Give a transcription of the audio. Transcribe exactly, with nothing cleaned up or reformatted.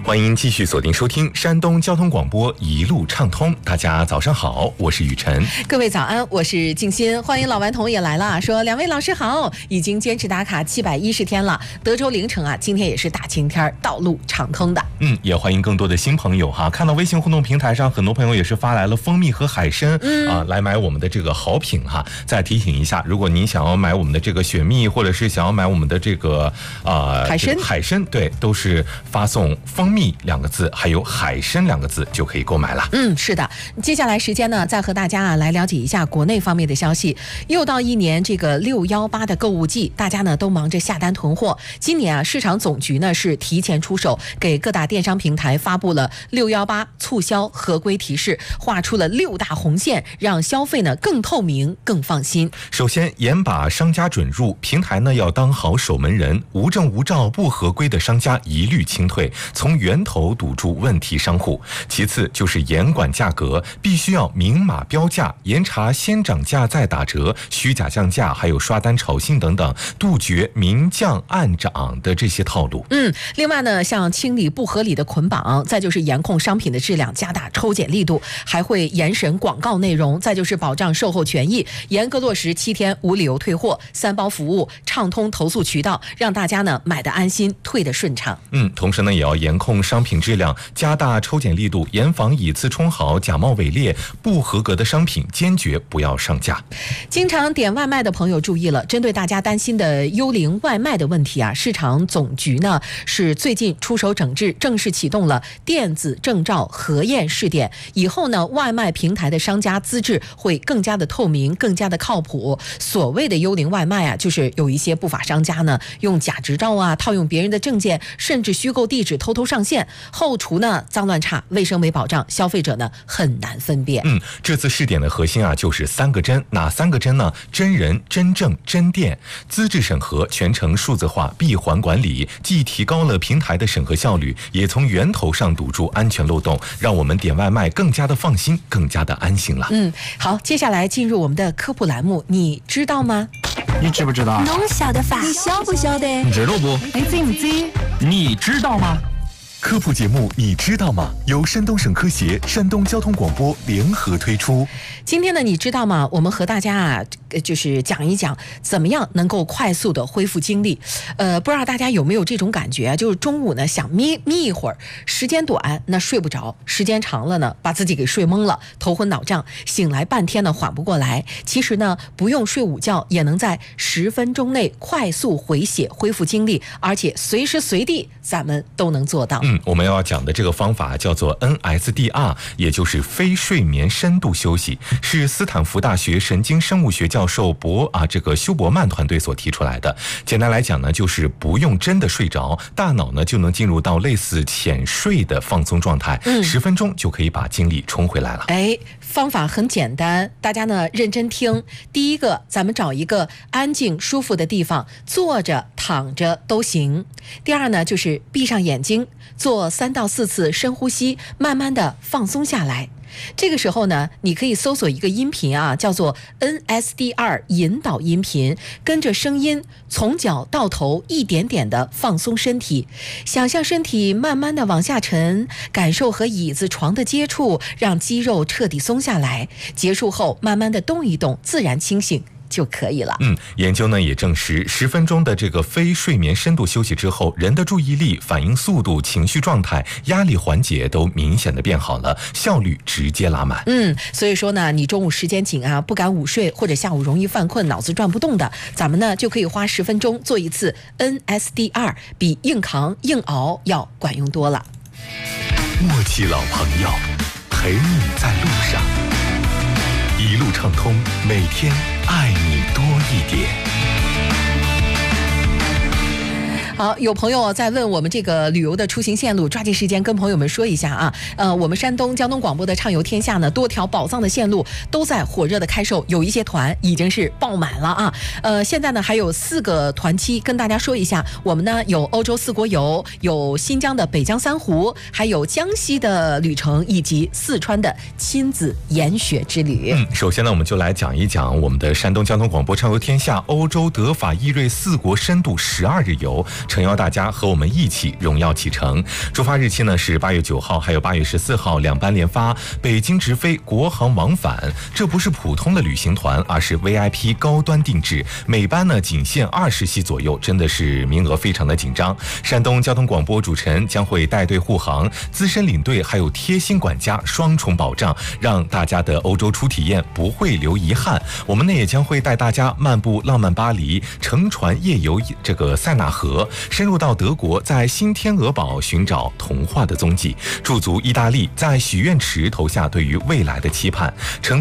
欢迎继续锁定收听山东交通广播一路畅通。大家早上好，我是雨晨。 各位早安，我是静心。欢迎老顽童也来了，说两位老师好，已经坚持打卡七百一十天了。德州凌城啊，今天也是大晴天，道路畅通的。 嗯，也欢迎更多的新朋友哈。看到微信互动平台上，很多朋友也是发来了蜂蜜和海参、嗯、啊，来买我们的这个好品哈。再提醒一下，如果您想要买我们的这个雪蜜，或者是想要买我们的这个啊、呃、 海参、 这个、海参，对，都是发送蜂蜜两个字还有海参两个字就可以购买了。 嗯，是的。接下来时间呢，再和大家啊来了解一下国内方面的消息。又到一年这个六一八的购物季，大家呢都忙着下单囤货。今年啊，市场总局呢是提前出手，给各大电商平台发布了六一八促销合规提示，画出了六大红线，让消费呢更透明、更放心。 首先，严把商家准入，平台呢要当好守门人，无证无照不合规的商家一律清退，从源头堵住问题商户。其次就是严管价格，必须要明码标价，严查先涨价再打折、虚假降价，还有刷单炒新等等，杜绝明降暗涨的这些套路。 嗯，另外呢，像清理不合理的捆绑，再就是严控商品的质量，加大抽检力度，还会严审广告内容，再就是保障售后权益，严格落实七天无理由退货、三包服务，畅通投诉渠道，让大家呢买得安心，退得顺畅。 嗯，同时呢，也要严控商品质量，加大抽检力度，严防以次充好、假冒伪劣，不合格的商品坚决不要上架。 经常点外卖的朋友注意了，针对大家担心的幽灵外卖的问题啊，市场总局呢是最近出手整治，正式启动了电子证照核验试点。以后呢，外卖平台的商家资质会更加的透明，更加的靠谱。所谓的幽灵外卖啊，就是有一些不法商家呢用假执照啊，套用别人的证件，甚至虚构地址偷偷上线，后厨呢脏乱差，卫生没保障，消费者呢很难分辨。 嗯，这次试点的核心啊就是三个真，哪三个真呢？真人、真证、真店。资质审核全程数字化，闭环管理，既提高了平台的审核效率，也从源头上堵住安全漏洞，让我们点外卖更加的放心，更加的安心了。 嗯，好，接下来进入我们的科普栏目，你知道吗？ 你知不知道？ 侬晓得法？ 你晓不晓得？ 你知道不？ 你知唔知？ 你知道吗？ 科普节目你知道吗？由山东省科协、山东交通广播联合推出。 今天呢，你知道吗？我们和大家啊，就是讲一讲怎么样能够快速的恢复精力。呃，不知道大家有没有这种感觉啊？就是中午呢想眯眯一会儿，时间短那睡不着，时间长了呢把自己给睡懵了，头昏脑胀，醒来半天呢缓不过来。其实呢，不用睡午觉也能在十分钟内快速回血、恢复精力，而且随时随地咱们都能做到。 嗯，我们要讲的这个方法叫做 N S D R， 也就是非睡眠深度休息，是斯坦福大学神经生物学教授博啊这个休伯曼团队所提出来的。简单来讲呢，就是不用真的睡着，大脑呢就能进入到类似浅睡的放松状态， 嗯， 十分钟就可以把精力冲回来了。 哎，方法很简单，大家呢认真听。第一个，咱们找一个安静舒服的地方，坐着躺着都行。第二呢，就是闭上眼睛，做三到四次深呼吸，慢慢的放松下来。这个时候呢，你可以搜索一个音频啊，叫做 N S D R 引导音频，跟着声音从脚到头一点点的放松身体，想象身体慢慢的往下沉，感受和椅子床的接触，让肌肉彻底松下来。结束后慢慢的动一动，自然清醒就可以了。 嗯，研究呢也证实，十分钟的这个非睡眠深度休息之后，人的注意力、反应速度、情绪状态、压力缓解都明显的变好了，效率直接拉满。 嗯，所以说呢，你中午时间紧啊，不敢午睡，或者下午容易犯困、脑子转不动的，咱们呢就可以花十分钟做一次 N S D R， 比硬扛硬熬要管用多了。 默契老朋友，陪你在路上，一路畅通，每天爱你多一点。 好，有朋友在问我们这个旅游的出行线路，抓紧时间跟朋友们说一下啊。呃，我们山东交通广播的畅游天下呢，多条宝藏的线路都在火热的开售，有一些团已经是爆满了啊。呃，现在呢还有四个团期，跟大家说一下，我们呢有欧洲四国游，有新疆的北疆三湖，还有江西的旅程，以及四川的亲子研学之旅。 嗯，首先呢，我们就来讲一讲我们的山东交通广播畅游天下欧洲德法意瑞四国深度十二日游。 诚邀大家和我们一起荣耀启程。出发日期呢是八月九号，还有八月十四号两班连发，北京直飞，国航往返。这不是普通的旅行团，而是 V I P 高端定制，每班呢仅限二十席左右，真的是名额非常的紧张。山东交通广播主持人将会带队护航，资深领队还有贴心管家双重保障，让大家的欧洲初体验不会留遗憾。我们呢也将会带大家漫步浪漫巴黎，乘船夜游这个塞纳河，深入到德国，在新天鹅堡寻找童话的踪迹，驻足意大利，在许愿池投下对于未来的期盼。乘